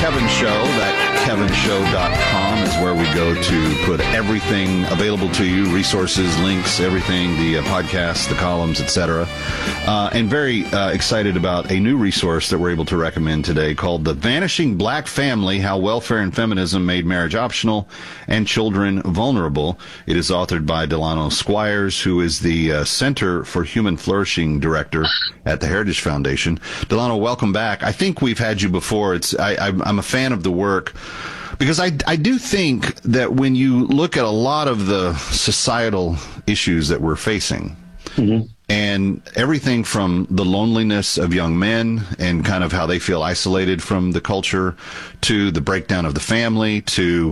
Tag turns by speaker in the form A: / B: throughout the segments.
A: Kevin Show. That kevinshow.com is where we go to put everything available to you, resources, links, everything, the podcasts, the columns, etc. And very excited about a new resource that we're able to recommend today called The Vanishing Black Family, How Welfare and Feminism Made Marriage Optional and Children Vulnerable. It is authored by Delano Squires, who is the Center for Human Flourishing Director at the Heritage Foundation. Delano, welcome back. I think we've had you before. I'm a fan of the work because I do think that when you look at a lot of the societal issues that we're facing, and everything from the loneliness of young men and kind of how they feel isolated from the culture, to the breakdown of the family, to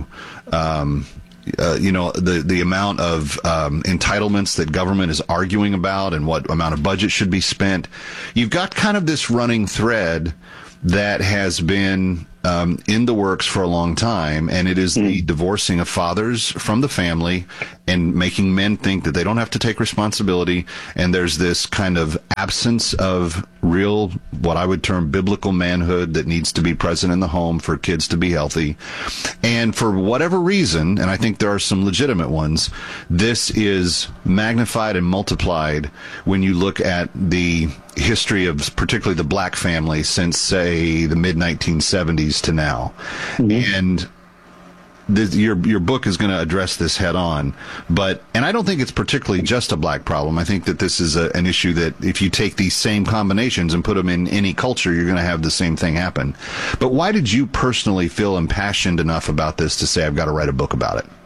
A: the amount of entitlements that government is arguing about and what amount of budget should be spent. You've got kind of this running thread that has been in the works for a long time, and it is the divorcing of fathers from the family and making men think that they don't have to take responsibility, and there's this kind of absence of real, what I would term biblical manhood that needs to be present in the home for kids to be healthy. And for whatever reason, and I think there are some legitimate ones, this is magnified and multiplied when you look at the history of particularly the black family since, say, the mid-1970s to now. And your book is going to address this head on, and I don't think it's particularly just a black problem. I think that this is an issue that if you take these same combinations and put them in any culture, you're going to have the same thing happen. But why did you personally feel impassioned enough about this to say, I've got to write a book about it?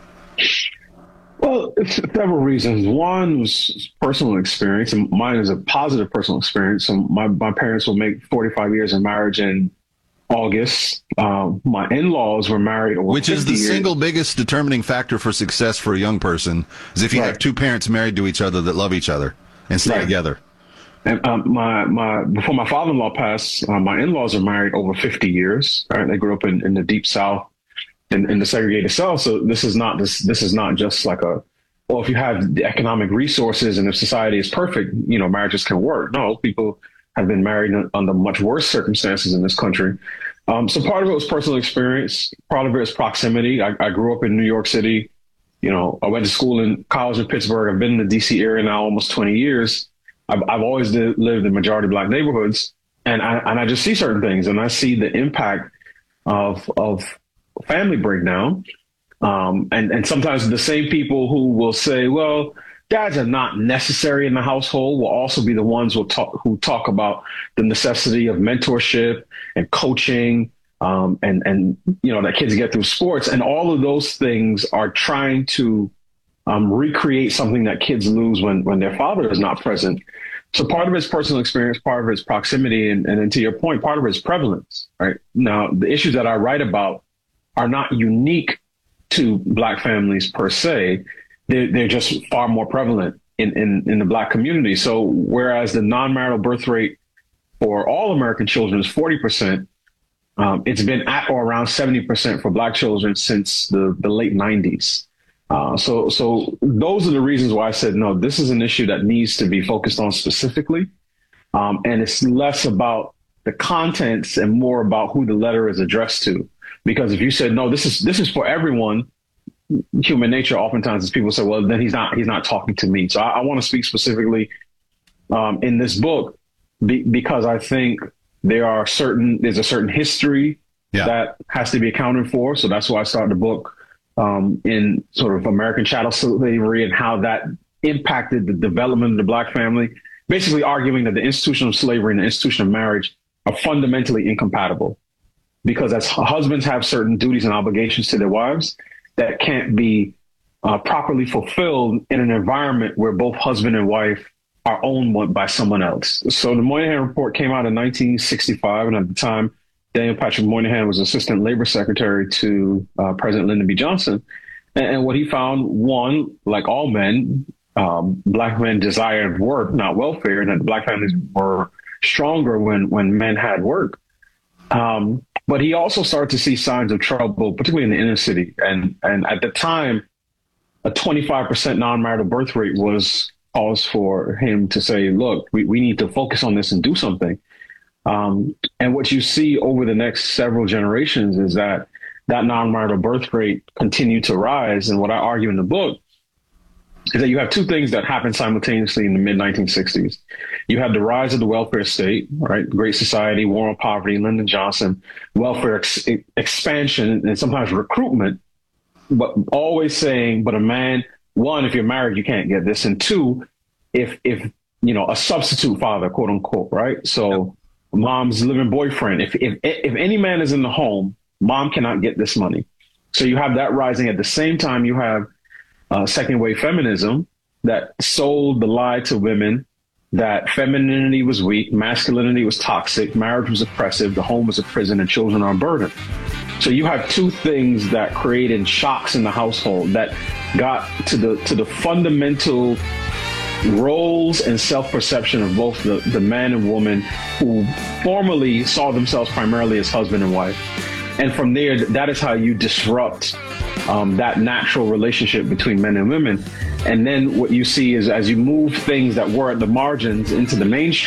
B: Well, it's several reasons. One was personal experience, and mine is a positive personal experience. So my parents will make 45 years of marriage in August. My in-laws were married over
A: Which is the
B: 50 years.
A: single biggest determining factor for success for a young person, is if you have two parents married to each other that love each other and stay together.
B: And before my father-in-law passed, my in-laws are married over 50 years. Right? They grew up in the Deep South, in the segregated South. So this is not just like if you have the economic resources and if society is perfect, marriages can work. No, people have been married under much worse circumstances in this country. So part of it was personal experience. Part of it is proximity. I grew up in New York City. I went to school in college in Pittsburgh. I've been in the DC area now almost 20 years. I've always lived in majority black neighborhoods, and I just see certain things, and I see the impact of family breakdown. And sometimes the same people who will say, well, dads are not necessary in the household will also be the ones who talk about the necessity of mentorship and coaching, and that kids get through sports. And all of those things are trying to recreate something that kids lose when their father is not present. So part of it is personal experience, part of it is proximity, and then to your point, part of it is prevalence. Right now, the issues that I write about are not unique to black families per se. They're just far more prevalent in the black community. So whereas the non-marital birth rate for all American children is 40%, it's been at or around 70% for black children since the late 90s. So those are the reasons why I said, no, this is an issue that needs to be focused on specifically. And it's less about the contents and more about who the letter is addressed to. Because if you said, no, this is for everyone, human nature oftentimes is people say, well, then he's not talking to me. So I want to speak specifically in this book because I think there's a certain history that has to be accounted for. So that's why I started the book in sort of American chattel slavery and how that impacted the development of the black family, basically arguing that the institution of slavery and the institution of marriage are fundamentally incompatible. Because as husbands have certain duties and obligations to their wives that can't be properly fulfilled in an environment where both husband and wife are owned by someone else. So the Moynihan Report came out in 1965, and at the time, Daniel Patrick Moynihan was Assistant Labor Secretary to President Lyndon B. Johnson. And what he found, one, like all men, black men desired work, not welfare, and that black families were stronger when men had work. But he also started to see signs of trouble, particularly in the inner city. And at the time, a 25% non-marital birth rate was cause for him to say, look, we need to focus on this and do something. And what you see over the next several generations is that non-marital birth rate continued to rise. And what I argue in the book is that you have two things that happened simultaneously in the mid 1960s. You had the rise of the welfare state, right? Great Society, War on Poverty, Lyndon Johnson, welfare expansion, and sometimes recruitment, but always saying, but a man, one, if you're married, you can't get this. And two, if a substitute father, quote unquote, right? So mom's living boyfriend, if any man is in the home, mom cannot get this money. So you have that rising. At the same time, you have second wave feminism that sold the lie to women that femininity was weak, masculinity was toxic, marriage was oppressive, the home was a prison, and children are a burden. So you have two things that created shocks in the household that got to the fundamental roles and self-perception of both the man and woman who formerly saw themselves primarily as husband and wife. And from there, that is how you disrupt that natural relationship between men and women. And then what you see is as you move things that were at the margins into the mainstream,